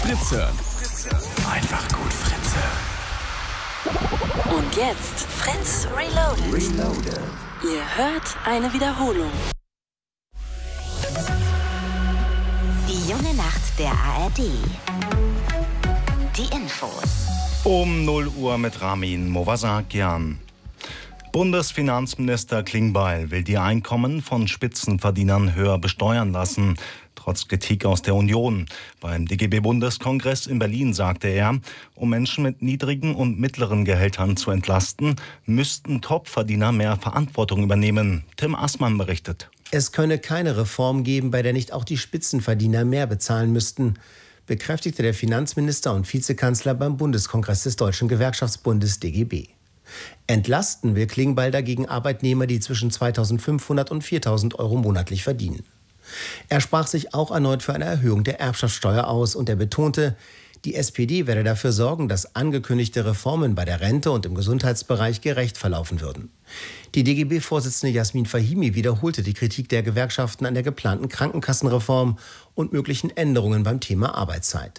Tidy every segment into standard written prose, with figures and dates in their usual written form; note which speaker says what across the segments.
Speaker 1: Fritz hören. Einfach gut Fritz
Speaker 2: hören. Und jetzt Fritz Reloaded. Ihr hört eine Wiederholung.
Speaker 3: Die junge Nacht der ARD. Die Infos.
Speaker 4: Um 0 Uhr mit Ramin Movasakian. Bundesfinanzminister Klingbeil will die Einkommen von Spitzenverdienern höher besteuern lassen, trotz Kritik aus der Union. Beim DGB-Bundeskongress in Berlin sagte er, um Menschen mit niedrigen und mittleren Gehältern zu entlasten, müssten Topverdiener mehr Verantwortung übernehmen. Tim Assmann berichtet.
Speaker 5: Es könne keine Reform geben, bei der nicht auch die Spitzenverdiener mehr bezahlen müssten, bekräftigte der Finanzminister und Vizekanzler beim Bundeskongress des Deutschen Gewerkschaftsbundes DGB. Entlasten will Klingbeil dagegen Arbeitnehmer, die zwischen 2.500 und 4.000 Euro monatlich verdienen. Er sprach sich auch erneut für eine Erhöhung der Erbschaftssteuer aus und er betonte, die SPD werde dafür sorgen, dass angekündigte Reformen bei der Rente und im Gesundheitsbereich gerecht verlaufen würden. Die DGB-Vorsitzende Jasmin Fahimi wiederholte die Kritik der Gewerkschaften an der geplanten Krankenkassenreform und möglichen Änderungen beim Thema Arbeitszeit.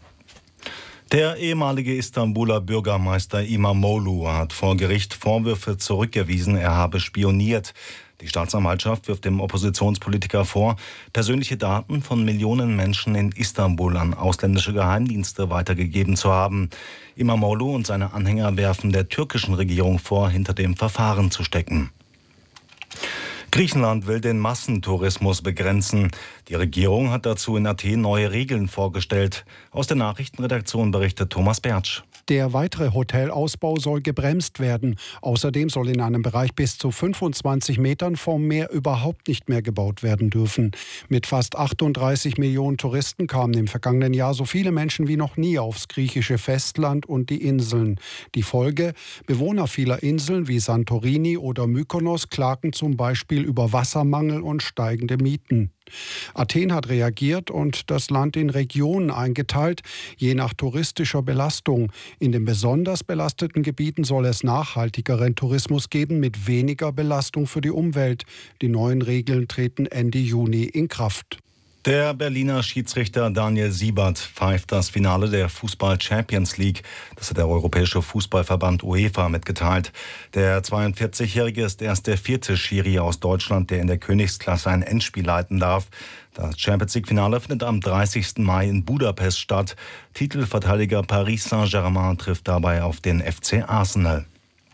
Speaker 4: Der ehemalige Istanbuler Bürgermeister İmamoğlu hat vor Gericht Vorwürfe zurückgewiesen, er habe spioniert. Die Staatsanwaltschaft wirft dem Oppositionspolitiker vor, persönliche Daten von Millionen Menschen in Istanbul an ausländische Geheimdienste weitergegeben zu haben. İmamoğlu und seine Anhänger werfen der türkischen Regierung vor, hinter dem Verfahren zu stecken. Griechenland will den Massentourismus begrenzen. Die Regierung hat dazu in Athen neue Regeln vorgestellt. Aus der Nachrichtenredaktion berichtet Thomas Bertsch.
Speaker 6: Der weitere Hotelausbau soll gebremst werden. Außerdem soll in einem Bereich bis zu 25 Metern vom Meer überhaupt nicht mehr gebaut werden dürfen. Mit fast 38 Millionen Touristen kamen im vergangenen Jahr so viele Menschen wie noch nie aufs griechische Festland und die Inseln. Die Folge? Bewohner vieler Inseln wie Santorini oder Mykonos klagen zum Beispiel über Wassermangel und steigende Mieten. Athen hat reagiert und das Land in Regionen eingeteilt, je nach touristischer Belastung. In den besonders belasteten Gebieten soll es nachhaltigeren Tourismus geben mit weniger Belastung für die Umwelt. Die neuen Regeln treten Ende Juni in Kraft.
Speaker 4: Der Berliner Schiedsrichter Daniel Siebert pfeift das Finale der Fußball-Champions League. Das hat der Europäische Fußballverband UEFA mitgeteilt. Der 42-Jährige ist erst der 4. Schiri aus Deutschland, der in der Königsklasse ein Endspiel leiten darf. Das Champions League-Finale findet am 30. Mai in Budapest statt. Titelverteidiger Paris Saint-Germain trifft dabei auf den FC Arsenal.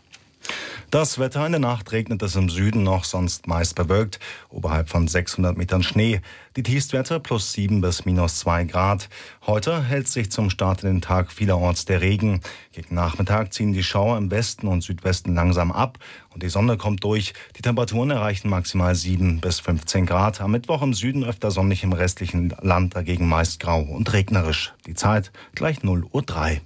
Speaker 4: Das Wetter: in der Nacht regnet es im Süden noch, sonst meist bewölkt. Oberhalb von 600 Metern Schnee. Die Tiefstwerte +7 bis -2 Grad. Heute hält sich zum Start in den Tag vielerorts der Regen. Gegen Nachmittag ziehen die Schauer im Westen und Südwesten langsam ab und die Sonne kommt durch. Die Temperaturen erreichen maximal 7 bis 15 Grad. Am Mittwoch im Süden öfter sonnig, im restlichen Land dagegen meist grau und regnerisch. Die Zeit gleich 0:03 Uhr.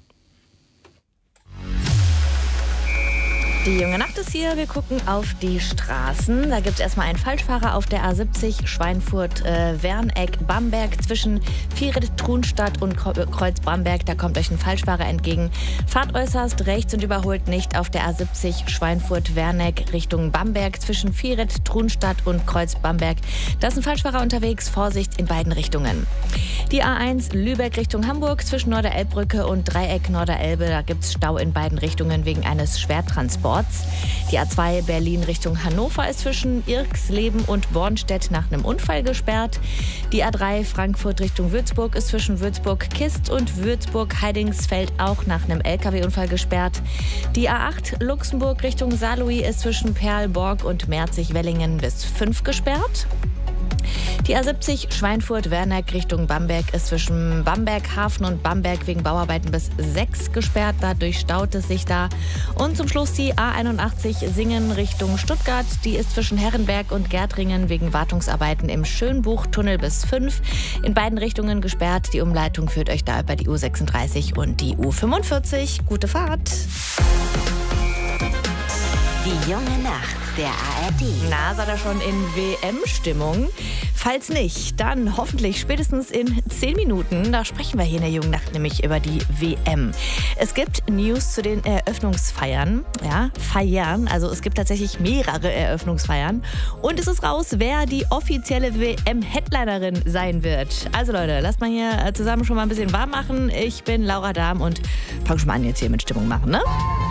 Speaker 7: Die junge Nacht ist hier, wir gucken auf die Straßen. Da gibt es erstmal einen Falschfahrer auf der A70 Schweinfurt-Werneck-Bamberg zwischen Vieret-Trunstadt und Kreuz-Bamberg. Da kommt euch ein Falschfahrer entgegen. Fahrt äußerst rechts und überholt nicht auf der A70 Schweinfurt-Werneck Richtung Bamberg zwischen Vieret-Trunstadt und Kreuz-Bamberg. Da ist ein Falschfahrer unterwegs, Vorsicht in beiden Richtungen. Die A1 Lübeck Richtung Hamburg zwischen Norderelbbrücke und Dreieck Norderelbe. Da gibt es Stau in beiden Richtungen wegen eines Schwertransports. Die A2 Berlin Richtung Hannover ist zwischen Irxleben und Bornstedt nach einem Unfall gesperrt. Die A3 Frankfurt Richtung Würzburg ist zwischen Würzburg-Kist und Würzburg-Heidingsfeld auch nach einem LKW-Unfall gesperrt. Die A8 Luxemburg Richtung Saarlouis ist zwischen Perlborg und Merzig-Wellingen bis 5 gesperrt. Die A70 Schweinfurt-Werneck Richtung Bamberg ist zwischen Bamberg-Hafen und Bamberg wegen Bauarbeiten bis 6 gesperrt. Dadurch staut es sich da. Und zum Schluss die A81 Singen Richtung Stuttgart. Die ist zwischen Herrenberg und Gärtringen wegen Wartungsarbeiten im Schönbuchtunnel bis 5. In beiden Richtungen gesperrt. Die Umleitung führt euch da über die U36 und die U45. Gute Fahrt!
Speaker 3: Die junge Nacht der ARD.
Speaker 7: Na, seid ihr schon in WM-Stimmung? Falls nicht, dann hoffentlich spätestens in 10 Minuten. Da sprechen wir hier in der jungen Nacht nämlich über die WM. Es gibt News zu den Eröffnungsfeiern. Ja, Feiern. Also es gibt tatsächlich mehrere Eröffnungsfeiern. Und es ist raus, wer die offizielle WM-Headlinerin sein wird. Also Leute, lasst mal hier zusammen schon mal ein bisschen warm machen. Ich bin Laura Dahm und fang schon mal an jetzt hier mit Stimmung machen, ne?